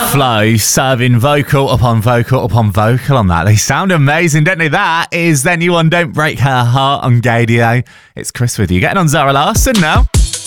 Flo serving vocal upon vocal upon vocal on that. They sound amazing, don't they? That is their new one, Don't Break Her Heart on Gadio. It's Chris with you. Getting on Zara Larsson now.